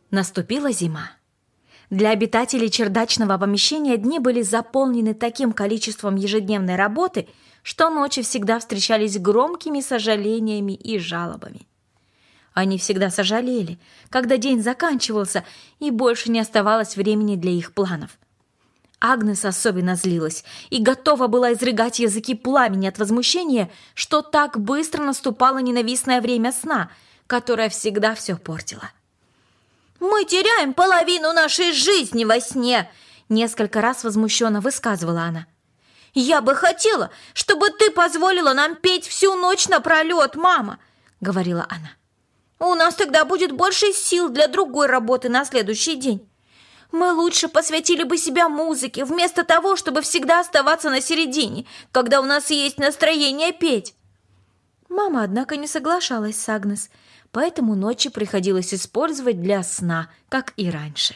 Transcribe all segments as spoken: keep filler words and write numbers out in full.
Наступила зима. Для обитателей чердачного помещения дни были заполнены таким количеством ежедневной работы, что ночи всегда встречались громкими сожалениями и жалобами. Они всегда сожалели, когда день заканчивался и больше не оставалось времени для их планов. Агнес особенно злилась и готова была изрыгать языки пламени от возмущения, что так быстро наступало ненавистное время сна, которое всегда все портило. «Мы теряем половину нашей жизни во сне!» Несколько раз возмущенно высказывала она. «Я бы хотела, чтобы ты позволила нам петь всю ночь напролет, мама!» — говорила она. «У нас тогда будет больше сил для другой работы на следующий день. Мы лучше посвятили бы себя музыке, вместо того, чтобы всегда оставаться на середине, когда у нас есть настроение петь». Мама, однако, не соглашалась с Агнес, поэтому ночи приходилось использовать для сна, как и раньше.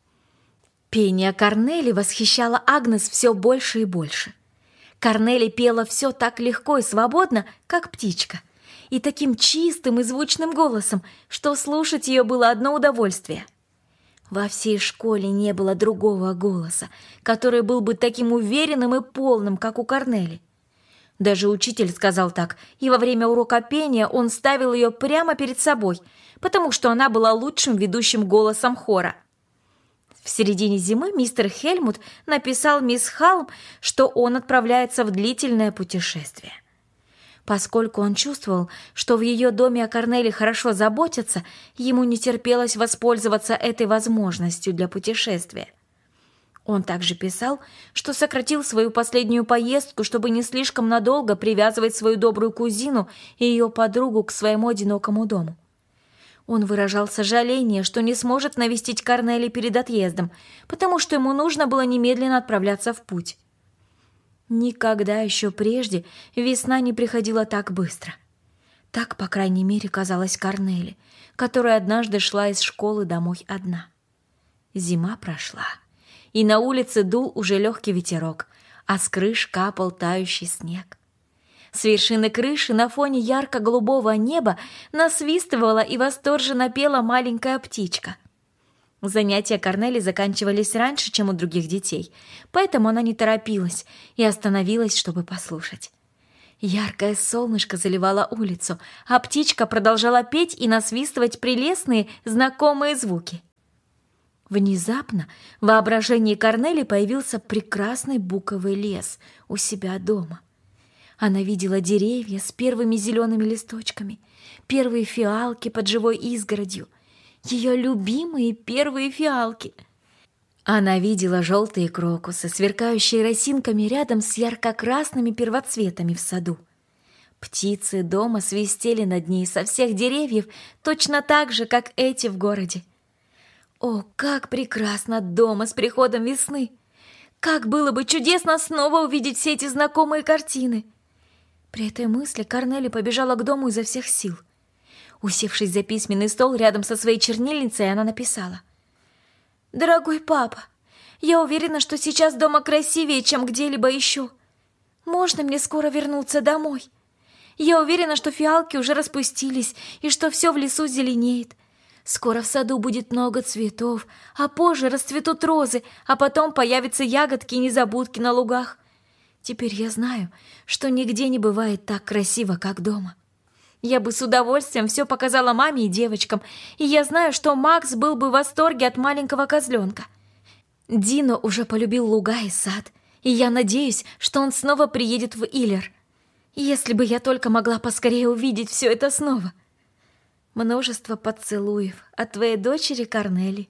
Пение Корнели восхищало Агнес все больше и больше. Корнели пела все так легко и свободно, как птичка, и таким чистым и звучным голосом, что слушать ее было одно удовольствие. Во всей школе не было другого голоса, который был бы таким уверенным и полным, как у Корнели. Даже учитель сказал так, и во время урока пения он ставил ее прямо перед собой, потому что она была лучшим ведущим голосом хора. В середине зимы мистер Хельмут написал мисс Халм, что он отправляется в длительное путешествие. Поскольку он чувствовал, что в ее доме о Корнели хорошо заботятся, ему не терпелось воспользоваться этой возможностью для путешествия. Он также писал, что сократил свою последнюю поездку, чтобы не слишком надолго привязывать свою добрую кузину и ее подругу к своему одинокому дому. Он выражал сожаление, что не сможет навестить Корнели перед отъездом, потому что ему нужно было немедленно отправляться в путь. Никогда еще прежде весна не приходила так быстро. Так, по крайней мере, казалось Корнели, которая однажды шла из школы домой одна. Зима прошла, и на улице дул уже легкий ветерок, а с крыш капал тающий снег. С вершины крыши на фоне ярко-голубого неба насвистывала и восторженно пела маленькая птичка. Занятия Корнели заканчивались раньше, чем у других детей, поэтому она не торопилась и остановилась, чтобы послушать. Яркое солнышко заливало улицу, а птичка продолжала петь и насвистывать прелестные, знакомые звуки. Внезапно в воображении Корнели появился прекрасный буковый лес у себя дома. Она видела деревья с первыми зелеными листочками, первые фиалки под живой изгородью, ее любимые первые фиалки. Она видела желтые крокусы, сверкающие росинками рядом с ярко-красными первоцветами в саду. Птицы дома свистели над ней со всех деревьев, точно так же, как эти в городе. О, как прекрасно дома с приходом весны! Как было бы чудесно снова увидеть все эти знакомые картины! При этой мысли Корнели побежала к дому изо всех сил. Усевшись за письменный стол рядом со своей чернильницей, она написала: «Дорогой папа, я уверена, что сейчас дома красивее, чем где-либо еще. Можно мне скоро вернуться домой? Я уверена, что фиалки уже распустились и что все в лесу зеленеет. Скоро в саду будет много цветов, а позже расцветут розы, а потом появятся ягодки и незабудки на лугах. Теперь я знаю, что нигде не бывает так красиво, как дома. Я бы с удовольствием все показала маме и девочкам, и я знаю, что Макс был бы в восторге от маленького козленка. Дино уже полюбил луга и сад, и я надеюсь, что он снова приедет в Иллер. Если бы я только могла поскорее увидеть все это снова. Множество поцелуев от твоей дочери Корнели».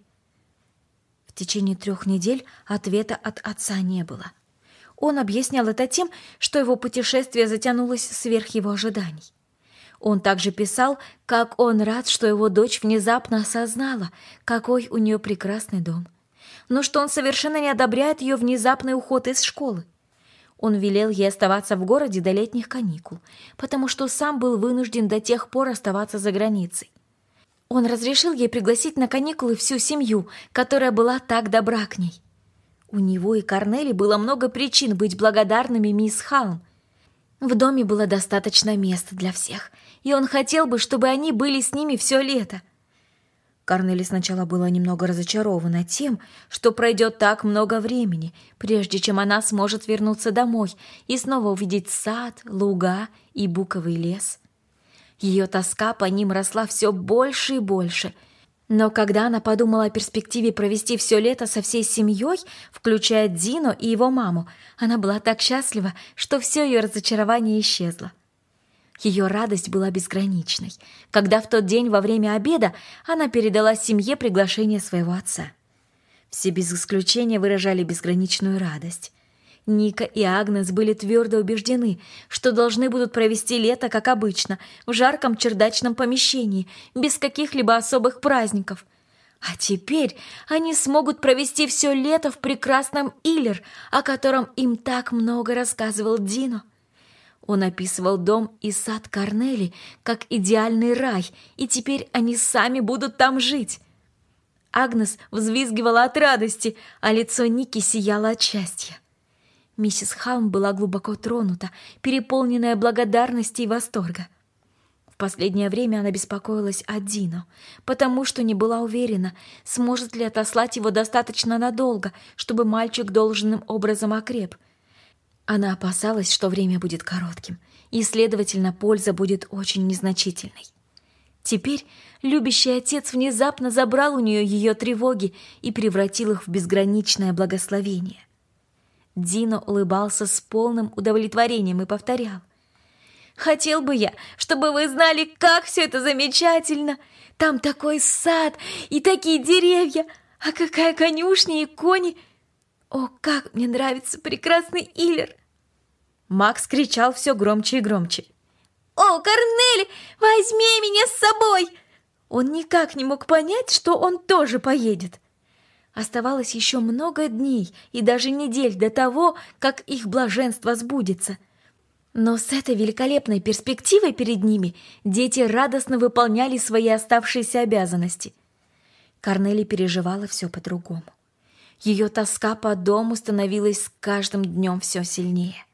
В течение трех недель ответа от отца не было. Он объяснял это тем, что его путешествие затянулось сверх его ожиданий. Он также писал, как он рад, что его дочь внезапно осознала, какой у нее прекрасный дом, но что он совершенно не одобряет ее внезапный уход из школы. Он велел ей оставаться в городе до летних каникул, потому что сам был вынужден до тех пор оставаться за границей. Он разрешил ей пригласить на каникулы всю семью, которая была так добра к ней. У него и Корнели было много причин быть благодарными мисс Халм. В доме было достаточно места для всех, и он хотел бы, чтобы они были с ними все лето. Корнели сначала была немного разочарована тем, что пройдет так много времени, прежде чем она сможет вернуться домой и снова увидеть сад, луга и буковый лес. Ее тоска по ним росла все больше и больше. Но когда она подумала о перспективе провести все лето со всей семьей, включая Дино и его маму, она была так счастлива, что все ее разочарование исчезло. Ее радость была безграничной, когда в тот день во время обеда она передала семье приглашение своего отца. Все без исключения выражали безграничную радость. Ника и Агнес были твердо убеждены, что должны будут провести лето, как обычно, в жарком чердачном помещении, без каких-либо особых праздников. А теперь они смогут провести все лето в прекрасном Иллер, о котором им так много рассказывал Дино. Он описывал дом и сад Корнели как идеальный рай, и теперь они сами будут там жить. Агнес взвизгивала от радости, а лицо Ники сияло от счастья. Миссис Халм была глубоко тронута, переполненная благодарности и восторга. В последнее время она беспокоилась о Дино, потому что не была уверена, сможет ли отослать его достаточно надолго, чтобы мальчик должным образом окреп. Она опасалась, что время будет коротким, и, следовательно, польза будет очень незначительной. Теперь любящий отец внезапно забрал у нее ее тревоги и превратил их в безграничное благословение. Дино улыбался с полным удовлетворением и повторял: «Хотел бы я, чтобы вы знали, как все это замечательно! Там такой сад и такие деревья, а какая конюшня и кони! О, как мне нравится прекрасный Иллер!» Макс кричал все громче и громче: «О, Корнели, возьми меня с собой!» Он никак не мог понять, что он тоже поедет. Оставалось еще много дней и даже недель до того, как их блаженство сбудется. Но с этой великолепной перспективой перед ними дети радостно выполняли свои оставшиеся обязанности. Корнели переживала все по-другому. Ее тоска по дому становилась с каждым днем все сильнее.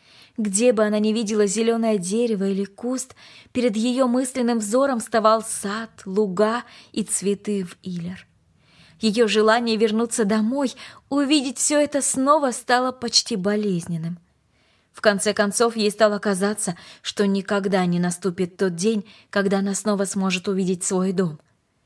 Где бы она ни видела зеленое дерево или куст, перед ее мысленным взором вставал сад, луга и цветы в Иллер. Ее желание вернуться домой, увидеть все это снова стало почти болезненным. В конце концов, ей стало казаться, что никогда не наступит тот день, когда она снова сможет увидеть свой дом.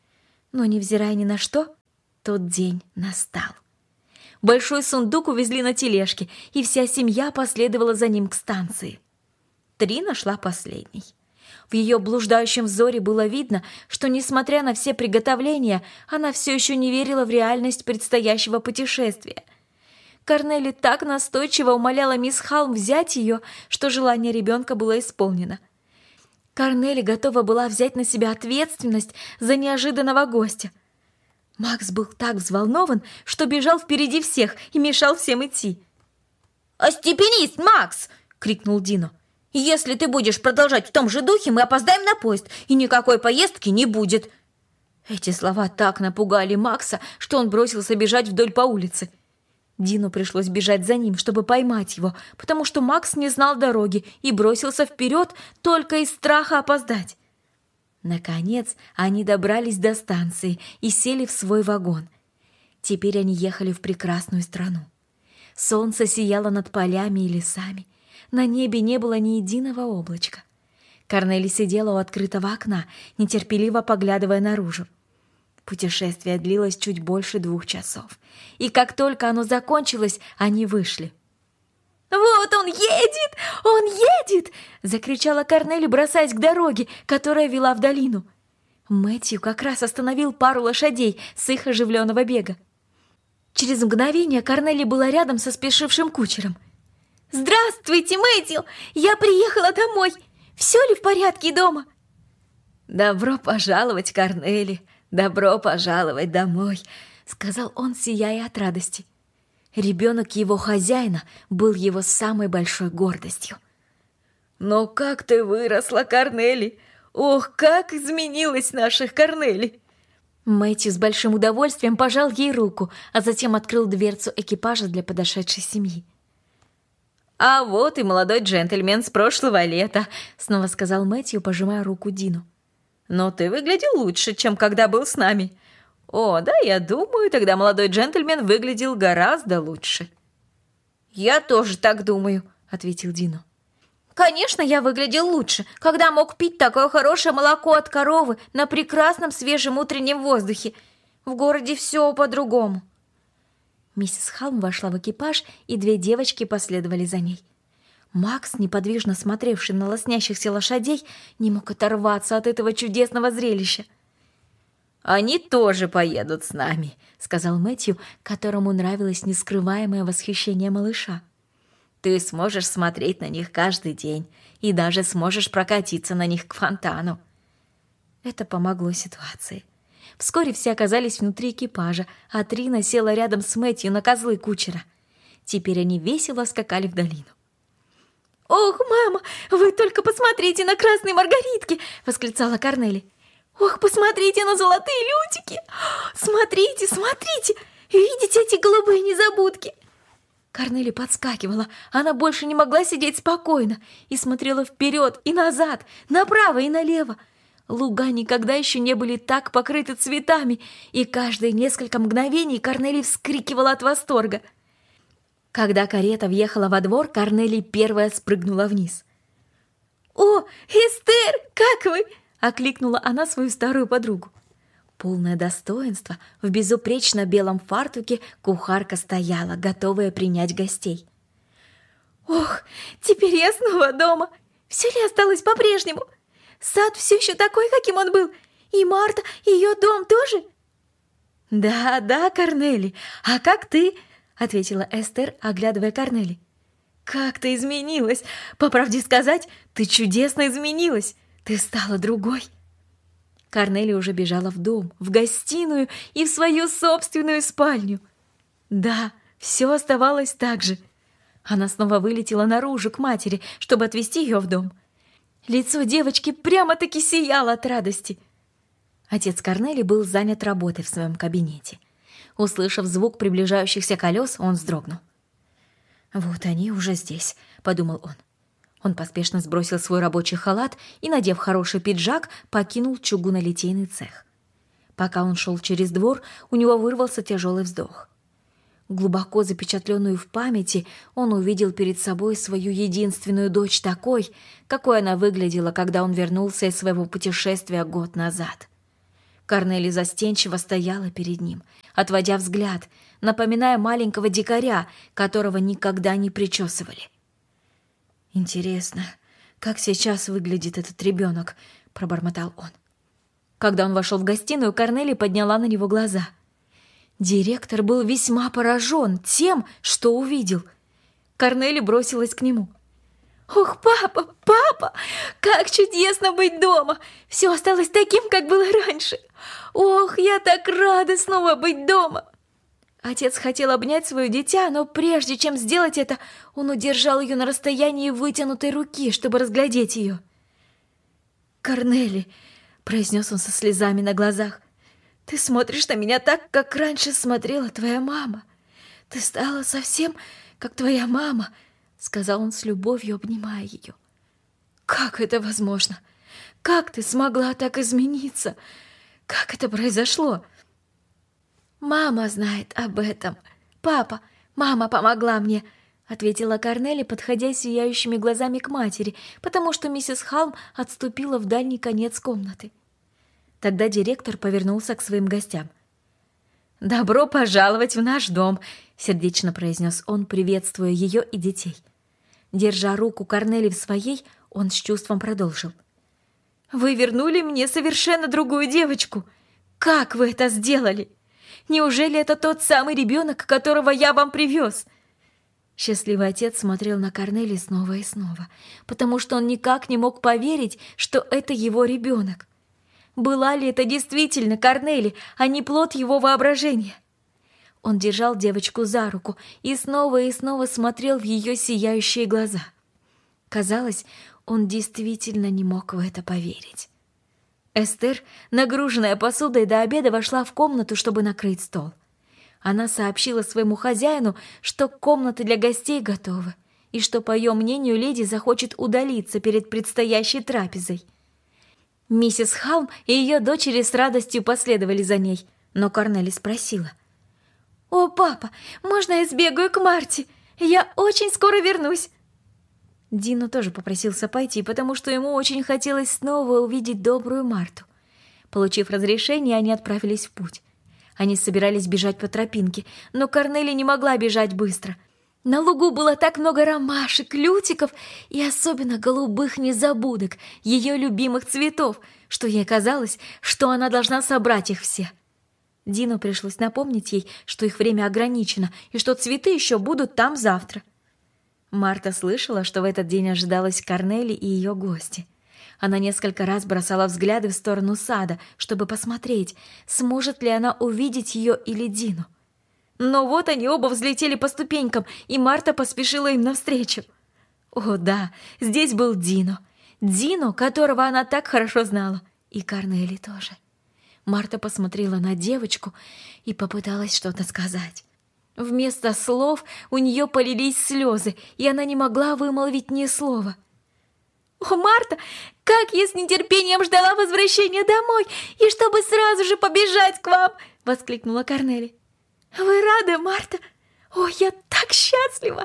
Но, невзирая ни на что, тот день настал. Большой сундук увезли на тележке, и вся семья последовала за ним к станции. Трина шла последней. В ее блуждающем взоре было видно, что, несмотря на все приготовления, она все еще не верила в реальность предстоящего путешествия. Корнели так настойчиво умоляла мисс Халм взять ее, что желание ребенка было исполнено. Корнели готова была взять на себя ответственность за неожиданного гостя. Макс был так взволнован, что бежал впереди всех и мешал всем идти. «Остепенись, Макс!» — крикнул Дино. «Если ты будешь продолжать в том же духе, мы опоздаем на поезд, и никакой поездки не будет!» Эти слова так напугали Макса, что он бросился бежать вдоль по улице. Дину пришлось бежать за ним, чтобы поймать его, потому что Макс не знал дороги и бросился вперед только из страха опоздать. Наконец они добрались до станции и сели в свой вагон. Теперь они ехали в прекрасную страну. Солнце сияло над полями и лесами. На небе не было ни единого облачка. Корнели сидела у открытого окна, нетерпеливо поглядывая наружу. Путешествие длилось чуть больше двух часов, и как только оно закончилось, они вышли. «Вот он едет! Он едет!» — закричала Корнели, бросаясь к дороге, которая вела в долину. Мэтью как раз остановил пару лошадей с их оживленного бега. Через мгновение Корнели была рядом со спешившим кучером. «Здравствуйте, Мэтью! Я приехала домой! Все ли в порядке дома?» «Добро пожаловать, Корнели! Добро пожаловать домой!» — сказал он, сияя от радости. Ребенок его хозяина был его самой большой гордостью. «Но как ты выросла, Корнели! Ох, как изменилась наша Корнели!» Мэтью с большим удовольствием пожал ей руку, а затем открыл дверцу экипажа для подошедшей семьи. «А вот и молодой джентльмен с прошлого лета», — снова сказал Мэтью, пожимая руку Дину. «Но ты выглядел лучше, чем когда был с нами. О, да, я думаю, тогда молодой джентльмен выглядел гораздо лучше. «Я тоже так думаю», — ответил Дино. «Конечно, я выглядел лучше, когда мог пить такое хорошее молоко от коровы на прекрасном свежем утреннем воздухе. В городе все по-другому». Миссис Халм вошла в экипаж, и две девочки последовали за ней. Макс, неподвижно смотревший на лоснящихся лошадей, не мог оторваться от этого чудесного зрелища. «Они тоже поедут с нами», — сказал Мэтью, которому нравилось нескрываемое восхищение малыша. «Ты сможешь смотреть на них каждый день и даже сможешь прокатиться на них к фонтану». Это помогло ситуации. Вскоре все оказались внутри экипажа, а Трина села рядом с Мэтью на козлы кучера. Теперь они весело скакали в долину. «Ох, мама, вы только посмотрите на красные маргаритки!» — восклицала Корнели. «Ох, посмотрите на золотые лютики! Смотрите, смотрите! Видите эти голубые незабудки?» Корнели подскакивала. Она больше не могла сидеть спокойно и смотрела вперед и назад, направо и налево. Луга никогда еще не были так покрыты цветами, и каждые несколько мгновений Корнели вскрикивала от восторга. Когда карета въехала во двор, Корнели первая спрыгнула вниз. «О, Эстер, как вы?» — окликнула она свою старую подругу. Полное достоинство, в безупречно белом фартуке кухарка стояла, готовая принять гостей. «Ох, теперь я снова дома! Все ли осталось по-прежнему? Сад все еще такой, каким он был, и Марта, и ее дом тоже?» «Да, да, Корнели, а как ты?» — ответила Эстер, оглядывая Корнели. «Как ты изменилась! По правде сказать, ты чудесно изменилась! Ты стала другой!» Корнели уже бежала в дом, в гостиную и в свою собственную спальню. Да, все оставалось так же. Она снова вылетела наружу к матери, чтобы отвезти ее в дом. Лицо девочки прямо-таки сияло от радости. Отец Корнели был занят работой в своем кабинете. Услышав звук приближающихся колес, он вздрогнул. «Вот они уже здесь», — подумал он. Он поспешно сбросил свой рабочий халат и, надев хороший пиджак, покинул чугунолитейный цех. Пока он шел через двор, у него вырвался тяжелый вздох. Глубоко запечатленную в памяти, он увидел перед собой свою единственную дочь такой, какой она выглядела, когда он вернулся из своего путешествия год назад. Корнели застенчиво стояла перед ним, отводя взгляд, напоминая маленького дикаря, которого никогда не причесывали. «Интересно, как сейчас выглядит этот ребенок?» — пробормотал он. Когда он вошел в гостиную, Корнели подняла на него глаза. Директор был весьма поражен тем, что увидел. Корнели бросилась к нему. «Ох, папа, папа, как чудесно быть дома! Все осталось таким, как было раньше! Ох, я так рада снова быть дома!» Отец хотел обнять свое дитя, но прежде чем сделать это, он удержал ее на расстоянии вытянутой руки, чтобы разглядеть ее. «Корнели», — произнес он со слезами на глазах, — «ты смотришь на меня так, как раньше смотрела твоя мама. Ты стала совсем как твоя мама», — сказал он с любовью, обнимая ее. «Как это возможно? Как ты смогла так измениться? Как это произошло?» «Мама знает об этом. Папа, мама помогла мне», — ответила Корнели, подходя сияющими глазами к матери, потому что миссис Халм отступила в дальний конец комнаты. Тогда директор повернулся к своим гостям. «Добро пожаловать в наш дом», — сердечно произнес он, приветствуя ее и детей. Держа руку Корнели в своей, он с чувством продолжил. «Вы вернули мне совершенно другую девочку. Как вы это сделали? Неужели это тот самый ребенок, которого я вам привез?» Счастливый отец смотрел на Корнели снова и снова, потому что он никак не мог поверить, что это его ребенок. Была ли это действительно Корнели, а не плод его воображения? Он держал девочку за руку и снова и снова смотрел в ее сияющие глаза. Казалось, он действительно не мог в это поверить. Эстер, нагруженная посудой до обеда, вошла в комнату, чтобы накрыть стол. Она сообщила своему хозяину, что комната для гостей готова, и что, по ее мнению, леди захочет удалиться перед предстоящей трапезой. Миссис Халм и ее дочери с радостью последовали за ней, Но Корнели спросила: «О, папа, можно я сбегаю к Марте? Я очень скоро вернусь!» Дино тоже попросился пойти, потому что ему очень хотелось снова увидеть добрую Марту. Получив разрешение, они отправились в путь. Они собирались бежать по тропинке, но Корнели не могла бежать быстро. На лугу было так много ромашек, лютиков и особенно голубых незабудок, ее любимых цветов, что ей казалось, что она должна собрать их все. Дино пришлось напомнить ей, что их время ограничено и что цветы еще будут там завтра. Марта слышала, что в этот день ожидалась Корнели и ее гости. Она несколько раз бросала взгляды в сторону сада, чтобы посмотреть, сможет ли она увидеть ее или Дину. Но вот они оба взлетели по ступенькам, и Марта поспешила им навстречу. О да, здесь был Дино. Дино, которого она так хорошо знала. И Корнели тоже. Марта посмотрела на девочку и попыталась что-то сказать. Вместо слов у нее полились слезы, и она не могла вымолвить ни слова. «О, Марта, как я с нетерпением ждала возвращения домой, и чтобы сразу же побежать к вам!» — воскликнула Корнели. «Вы рады, Марта? О, я так счастлива!»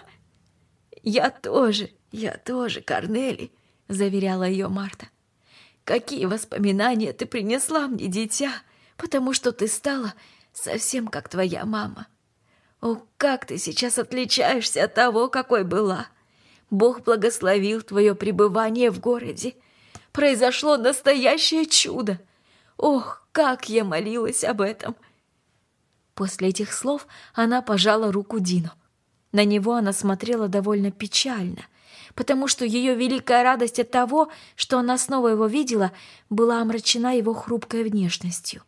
«Я тоже, я тоже, Корнели», — заверяла ее Марта. «Какие воспоминания ты принесла мне, дитя, потому что ты стала совсем как твоя мама. О, как ты сейчас отличаешься от того, какой была! Бог благословил твое пребывание в городе. Произошло настоящее чудо! Ох, как я молилась об этом!» После этих слов она пожала руку Дину. На него она смотрела довольно печально, потому что ее великая радость от того, что она снова его видела, была омрачена его хрупкой внешностью.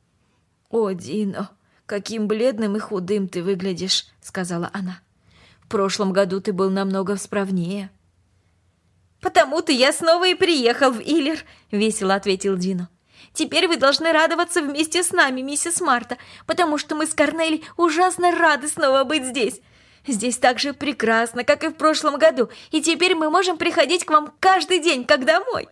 «О, Дино, каким бледным и худым ты выглядишь», — сказала она. «В прошлом году ты был намного справнее». «Потому-то я снова и приехал в Иллер», — весело ответил Дино. «Теперь вы должны радоваться вместе с нами, миссис Марта, потому что мы с Корнели ужасно рады снова быть здесь. Здесь так же прекрасно, как и в прошлом году, и теперь мы можем приходить к вам каждый день, как домой».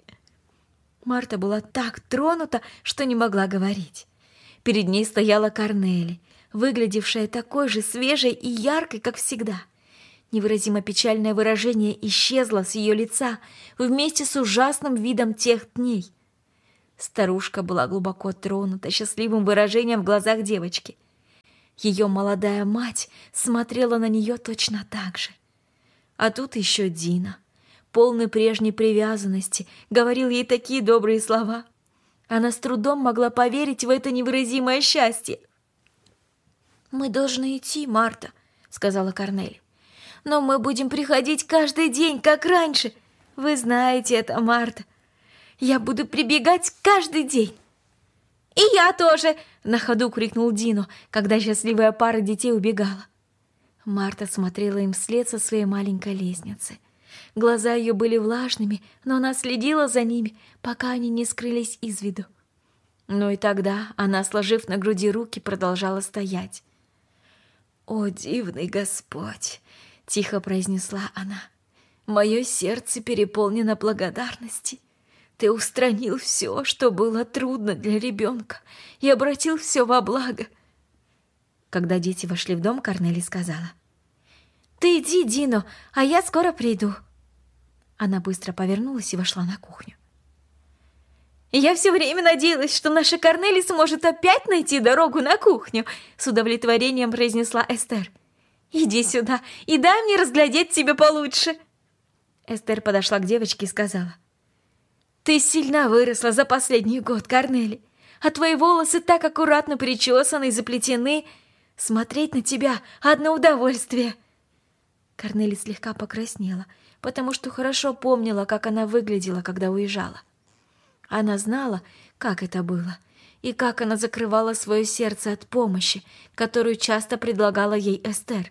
Марта была так тронута, что не могла говорить. Перед ней стояла Корнели, выглядевшая такой же свежей и яркой, как всегда. Невыразимо печальное выражение исчезло с ее лица вместе с ужасным видом тех дней. Старушка была глубоко тронута счастливым выражением в глазах девочки. Ее молодая мать смотрела на нее точно так же. А тут еще Дина, полный прежней привязанности, говорил ей такие добрые слова. Она с трудом могла поверить в это невыразимое счастье. «Мы должны идти, Марта», — сказала Корнели. «Но мы будем приходить каждый день, как раньше. Вы знаете это, Марта. Я буду прибегать каждый день». «И я тоже!» — на ходу крикнул Дино, когда счастливая пара детей убегала. Марта смотрела им вслед со своей маленькой лестницы. Глаза ее были влажными, но она следила за ними, пока они не скрылись из виду. Но и тогда она, сложив на груди руки, продолжала стоять. «О, дивный Господь!» — тихо произнесла она. «Мое сердце переполнено благодарности. Ты устранил все, что было трудно для ребенка, и обратил все во благо». Когда дети вошли в дом, Корнели сказала: «Ты иди, Дино, а я скоро приду». Она быстро повернулась и вошла на кухню. «Я все время надеялась, что наша Корнели сможет опять найти дорогу на кухню», — с удовлетворением произнесла Эстер. «Иди сюда и дай мне разглядеть тебя получше». Эстер подошла к девочке и сказала: «Ты сильно выросла за последний год, Корнели, а твои волосы так аккуратно причесаны и заплетены. Смотреть на тебя — одно удовольствие». Корнели слегка покраснела, потому что хорошо помнила, как она выглядела, когда уезжала. Она знала, как это было, и как она закрывала свое сердце от помощи, которую часто предлагала ей Эстер.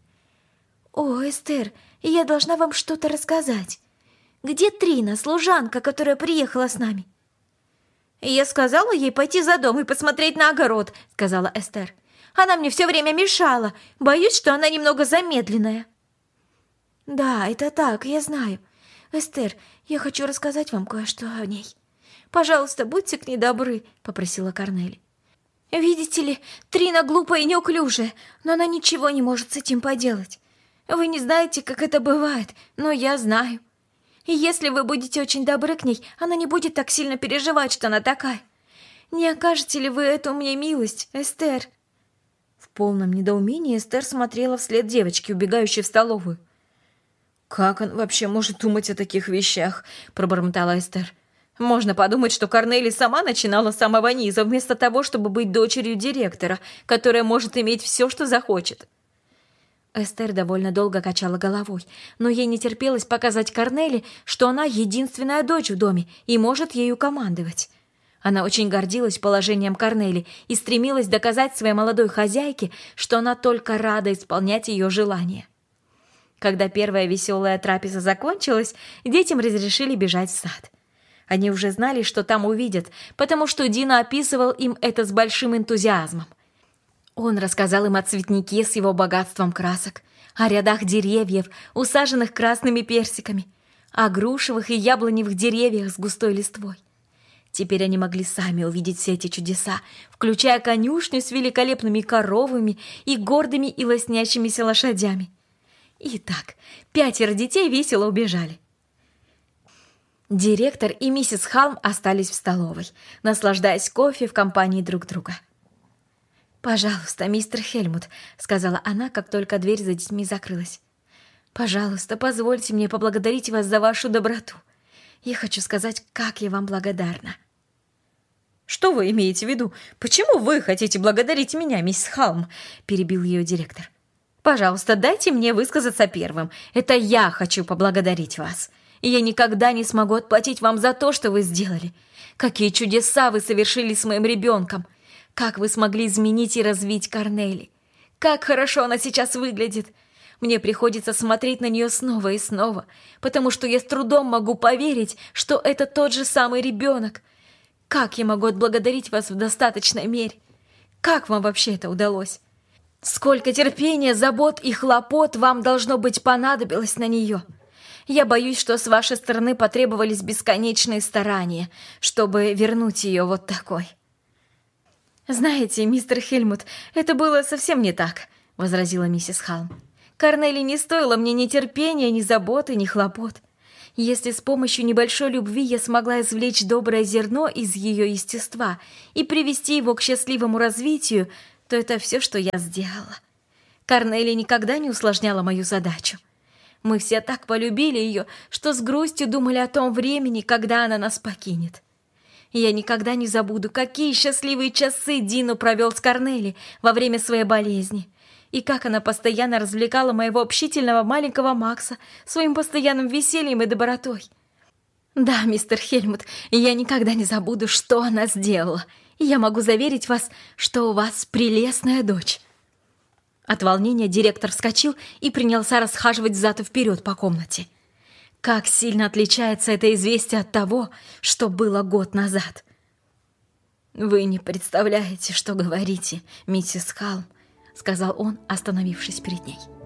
«О, Эстер, я должна вам что-то рассказать. Где Трина, служанка, которая приехала с нами?» «Я сказала ей пойти за дом и посмотреть на огород», — сказала Эстер. «Она мне все время мешала. Боюсь, что она немного замедленная». «Да, это так, я знаю. Эстер, я хочу рассказать вам кое-что о ней. Пожалуйста, будьте к ней добры», — попросила Корнели. Видите ли, Трина глупая и неуклюжая, но она ничего не может с этим поделать. Вы не знаете, как это бывает, но я знаю. И если вы будете очень добры к ней, она не будет так сильно переживать, что она такая. Не окажете ли вы эту мне милость, Эстер?» В полном недоумении Эстер смотрела вслед девочке, убегающей в столовую. «Как он вообще может думать о таких вещах?» – пробормотала Эстер. «Можно подумать, что Корнели сама начинала с самого низа, вместо того, чтобы быть дочерью директора, которая может иметь все, что захочет». Эстер довольно долго качала головой, но ей не терпелось показать Корнели, что она единственная дочь в доме и может ею командовать. Она очень гордилась положением Корнели и стремилась доказать своей молодой хозяйке, что она только рада исполнять ее желания. Когда первая веселая трапеза закончилась, детям разрешили бежать в сад. Они уже знали, что там увидят, потому что Дина описывал им это с большим энтузиазмом. Он рассказал им о цветнике с его богатством красок, о рядах деревьев, усаженных красными персиками, о грушевых и яблоневых деревьях с густой листвой. Теперь они могли сами увидеть все эти чудеса, включая конюшню с великолепными коровами и гордыми и лоснящимися лошадями. Итак, пятеро детей весело убежали. Директор и миссис Халм остались в столовой, наслаждаясь кофе в компании друг друга. «Пожалуйста, мистер Хельмут», — сказала она, как только дверь за детьми закрылась. «Пожалуйста, позвольте мне поблагодарить вас за вашу доброту. Я хочу сказать, как я вам благодарна». «Что вы имеете в виду? Почему вы хотите благодарить меня, мисс Халм?» — перебил ее директор. «Пожалуйста, дайте мне высказаться первым. Это я хочу поблагодарить вас. И я никогда не смогу отплатить вам за то, что вы сделали. Какие чудеса вы совершили с моим ребенком. Как вы смогли изменить и развить Корнели. Как хорошо она сейчас выглядит. Мне приходится смотреть на нее снова и снова, потому что я с трудом могу поверить, что это тот же самый ребенок. Как я могу отблагодарить вас в достаточной мере? Как вам вообще это удалось? Сколько терпения, забот и хлопот вам, должно быть, понадобилось на нее. Я боюсь, что с вашей стороны потребовались бесконечные старания, чтобы вернуть ее вот такой». «Знаете, мистер Хельмут, это было совсем не так», — возразила миссис Халм. «Корнели не стоило мне ни терпения, ни заботы, ни хлопот. Если с помощью небольшой любви я смогла извлечь доброе зерно из ее естества и привести его к счастливому развитию, то это все, что я сделала. Корнели никогда не усложняла мою задачу. Мы все так полюбили ее, что с грустью думали о том времени, когда она нас покинет. Я никогда не забуду, какие счастливые часы Дину провел с Корнели во время своей болезни, и как она постоянно развлекала моего общительного маленького Макса своим постоянным весельем и добротой. Да, мистер Хельмут, я никогда не забуду, что она сделала, и я могу заверить вас, что у вас прелестная дочь». От волнения директор вскочил и принялся расхаживать взад и вперед по комнате. Как сильно отличается это известие от того, что было год назад. «Вы не представляете, что говорите, миссис Халм», — сказал он, остановившись перед ней.